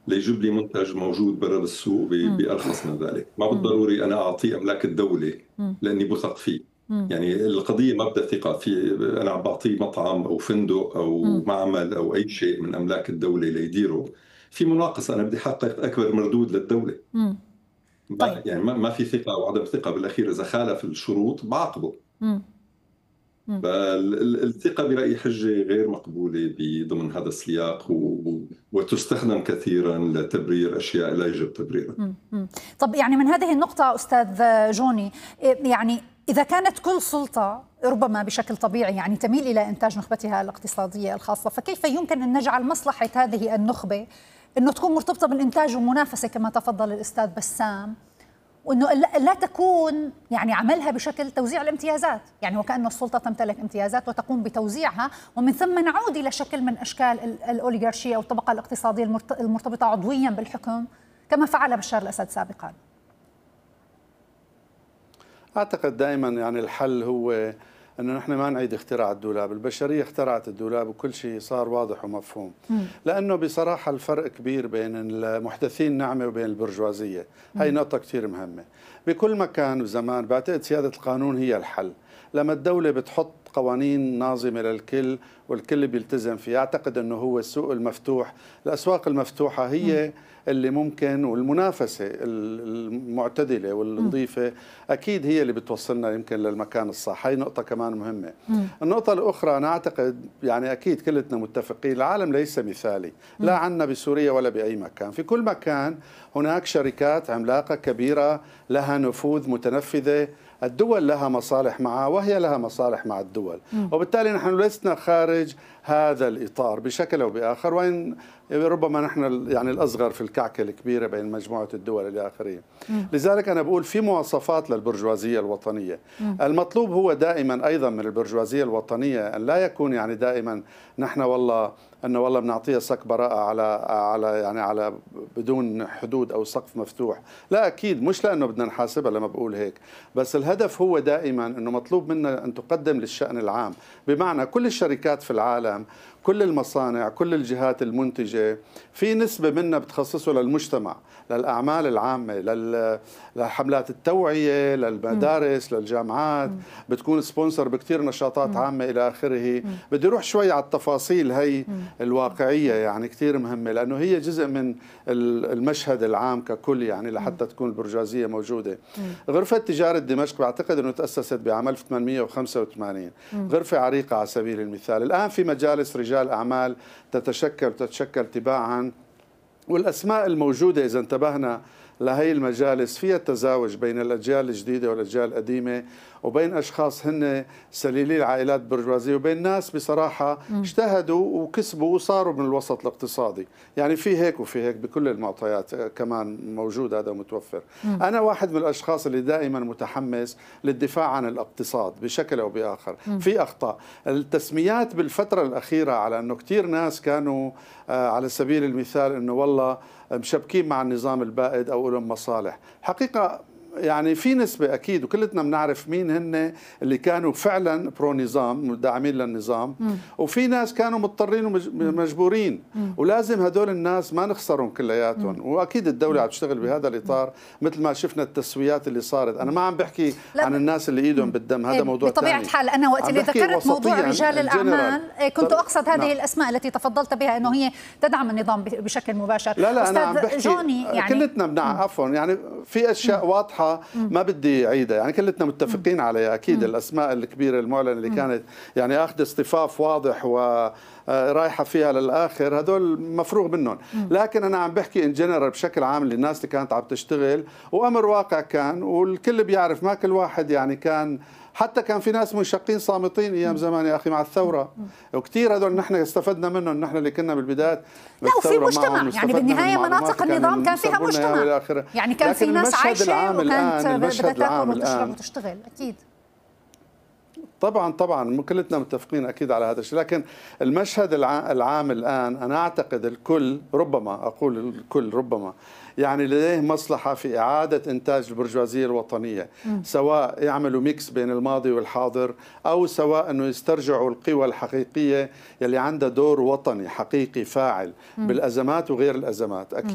ليجيب لي منتج موجود برا بالسوق بأرخص من ذلك. ما بالضروري أنا أعطيه أملاك الدولة لأني بثق فيه. يعني القضية مبدأ ثقة في. أنا عم بعطيه مطعم أو فندق أو معمل أو أي شيء من أملاك الدولة ليديره، في مناقصة، أنا بدي أحقق أكبر مردود للدولة. طيب. يعني ما في ثقة وعدم ثقة، بالأخير إذا خالف الشروط بعاقبه. فالثقة برأيي حجة غير مقبولة ضمن هذا السياق، وتستخدم كثيرا لتبرير أشياء لا يجب تبريرها. طب يعني من هذه النقطة أستاذ جوني، يعني إذا كانت كل سلطة ربما بشكل طبيعي يعني تميل إلى إنتاج نخبتها الاقتصادية الخاصة، فكيف يمكن أن نجعل مصلحة هذه النخبة أنه تكون مرتبطة بالإنتاج والمنافسة كما تفضل الأستاذ بسام، وأنه لا تكون يعني عملها بشكل توزيع الامتيازات، يعني وكأن السلطة تمتلك امتيازات وتقوم بتوزيعها، ومن ثم نعود إلى شكل من أشكال الأوليغارشية أو الطبقة الاقتصادية المرتبطة عضويا بالحكم كما فعل بشار الأسد سابقا. أعتقد دائما يعني الحل هو أنه نحن ما نعيد اختراع الدولاب. البشرية اخترعت الدولاب وكل شيء صار واضح ومفهوم. لأنه بصراحة الفرق كبير بين المحدثين النعمة وبين البرجوازية. هاي نقطة كثير مهمة. بكل مكان وزمان بعتقد سيادة القانون هي الحل. لما الدولة بتحط قوانين ناظمة للكل والكل بيلتزم فيها، أعتقد أنه هو السوق المفتوح، الأسواق المفتوحة هي اللي ممكن، والمنافسة المعتدلة والنظيفة أكيد هي اللي بتوصلنا يمكن للمكان الصح. هي نقطة كمان مهمة. النقطة الأخرى أنا أعتقد يعني أكيد كلنا متفقين العالم ليس مثالي، لا عنا بسوريا ولا بأي مكان. في كل مكان هناك شركات عملاقة كبيرة لها نفوذ متنفذة، الدول لها مصالح معها وهي لها مصالح مع الدول، وبالتالي نحن لسنا خارج هذا الإطار بشكل أو بآخر، وإن ربما نحن يعني الأصغر في الكعكة الكبيرة بين مجموعة الدول إلى آخره. لذلك أنا بقول في مواصفات للبرجوازية الوطنية. المطلوب هو دائما أيضا من البرجوازية الوطنية أن لا يكون يعني دائما نحن والله بنعطيها صك براءة على بدون حدود أو سقف مفتوح. لا أكيد، مش لأنه بدنا نحاسبها لما بقول هيك، بس الهدف هو دائما أنه مطلوب منا أن تقدم للشأن العام، بمعنى كل الشركات في العالم، كل المصانع، كل الجهات المنتجة في نسبة منها بتخصصه للمجتمع، للأعمال العامة، لحملات التوعية، للمدارس، للجامعات، بتكون سبونسر بكثير نشاطات عامة إلى آخره. بدي أروح شوي على التفاصيل هي الواقعية، يعني كثير مهمة لأنه هي جزء من المشهد العام ككل، يعني لحتى تكون البرجوازية موجودة. غرفة تجارة دمشق بعتقد أنه تأسست بعام 1885، غرفة عريقة على سبيل المثال. الآن في مجالس رجال أعمال تتشكل تباعا، والأسماء الموجودة إذا انتبهنا لهي المجالس فيها تزاوج بين الأجيال الجديدة والأجيال القديمة، وبين أشخاص هن سليلي العائلات برجوازية، وبين ناس بصراحة اجتهدوا وكسبوا وصاروا من الوسط الاقتصادي. يعني في هيك وفي هيك بكل المعطيات كمان موجود هذا متوفر. أنا واحد من الأشخاص اللي دائما متحمس للدفاع عن الاقتصاد بشكل أو بآخر. في أخطاء التسميات بالفترة الأخيرة على أنه كتير ناس كانوا على سبيل المثال أنه والله مشبكين مع النظام البائد أو لهم مصالح. حقيقة يعني في نسبة أكيد وكلنا بنعرف مين هن اللي كانوا فعلا برو نظام داعمين للنظام، وفي ناس كانوا مضطرين ومجبورين، ولازم هدول الناس ما نخسرهم كلياتهم. وأكيد الدولة عم تشتغل بهذا الإطار مثل ما شفنا التسويات اللي صارت. أنا ما عم بحكي عن الناس اللي إيدهم بالدم، هذا موضوع ثاني. بطبيعة الحال أنا وقت اللي ذكرت موضوع رجال الأعمال كنت أقصد هذه الأسماء التي تفضلت بها أنه هي تدعم النظام بشكل مباشر. لا أنا عم بحكي يعني كلتنا عفوا يعني في أشياء واضحة ما بدي أعيدها، يعني كلنا متفقين عليها أكيد. الأسماء الكبيرة المعلنة اللي كانت يعني أخذ اصطفاف واضح ورايحة فيها للآخر هذول مفروغ منهم. لكن أنا عم بحكي إن جنرال بشكل عام للناس اللي كانت عم تشتغل، وأمر واقع كان والكل بيعرف، ما كل واحد يعني كان، حتى كان في ناس منشقين صامتين ايام زمان يا اخي مع الثوره، وكثير هذول نحن استفدنا منهم، نحن اللي كنا بالبدايه لا وفي مجتمع، يعني بالنهايه مناطق النظام كان فيها مجتمع، يعني كان في ناس عايشه وكانت بدها تاكل وتشرب وتشتغل. اكيد طبعا كلنا متفقين اكيد على هذا الشيء، لكن المشهد العام الان انا اعتقد الكل، ربما اقول الكل ربما يعني لديه مصلحة في إعادة إنتاج البرجوازية الوطنية، سواء يعملوا ميكس بين الماضي والحاضر، أو سواء أنه يسترجعوا القوى الحقيقية يلي عندها دور وطني حقيقي فاعل بالأزمات وغير الأزمات. أكيد